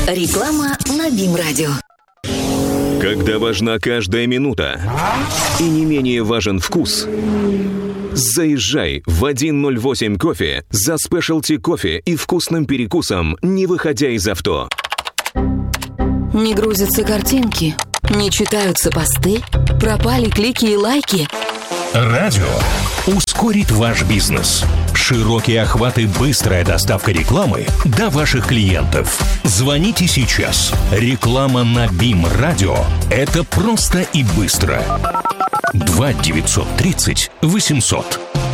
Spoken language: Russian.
Реклама на БИМ-радио. Когда важна каждая минута и не менее важен вкус, заезжай в 108 кофе за спешлти кофе и вкусным перекусом, не выходя из авто. Не грузятся картинки, не читаются посты, пропали клики и лайки. Радио ускорит ваш бизнес. Широкий охват и быстрая доставка рекламы до ваших клиентов. Звоните сейчас. Реклама на БИМ-радио – это просто и быстро. 2 930 800.